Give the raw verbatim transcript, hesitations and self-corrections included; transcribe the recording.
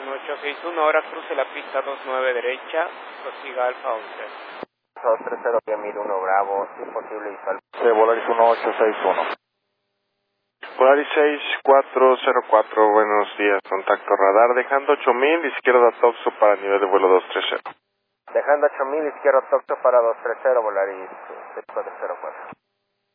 uno ocho seis uno, ahora cruce la pista dos nueve derecha, prosiga Alfa once. dos tres cero, Yamir uno Bravo, si posible visual. De Volaris uno ocho seis uno. Volaris seis cuatro cero cuatro, buenos días, contacto radar, dejando ocho mil, izquierda Toxo para nivel de vuelo dos tres cero. Dejando ocho mil, izquierdo Toxo para dos tres cero, Volaris seis cuatro cero cuatro.